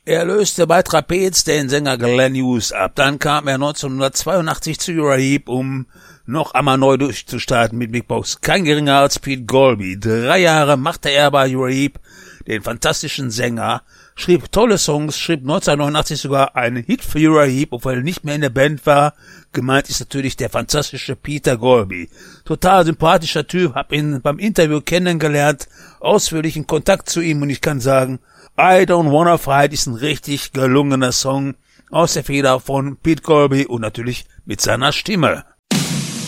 Er löste bei Trapez den Sänger Glenn Hughes ab. Dann kam er 1982 zu Uriah Heep, um noch einmal neu durchzustarten mit Big Box. Kein geringer als Pete Golby. 3 Jahre machte er bei Uriah Heep den fantastischen Sänger, schrieb tolle Songs, schrieb 1989 sogar einen Hit für Uriah Heep, obwohl er nicht mehr in der Band war. Gemeint ist natürlich der fantastische Peter Golby. Total sympathischer Typ, hab ihn beim Interview kennengelernt, ausführlichen Kontakt zu ihm und ich kann sagen, I Don't Wanna Fight ist ein richtig gelungener Song aus der Feder von Pete Golby und natürlich mit seiner Stimme.